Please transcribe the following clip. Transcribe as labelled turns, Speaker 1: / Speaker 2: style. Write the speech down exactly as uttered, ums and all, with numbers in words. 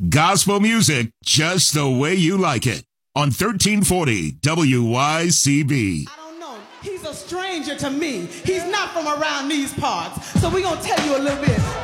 Speaker 1: Gospel music just the way you like it on thirteen forty W Y C B.
Speaker 2: I don't know. He's a stranger to me. He's not from around these parts. So we're going to tell you a little bit